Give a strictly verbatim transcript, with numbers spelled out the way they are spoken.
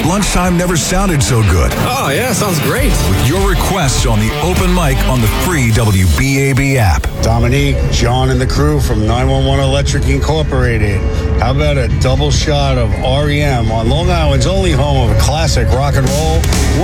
lunchtime never sounded so good. Oh, yeah, sounds great. With your requests on the open mic on the free W B A B app. Dominique, John, and the crew from nine one one Electric Incorporated. How about a double shot of R E M on Long Island's only home of classic rock and roll?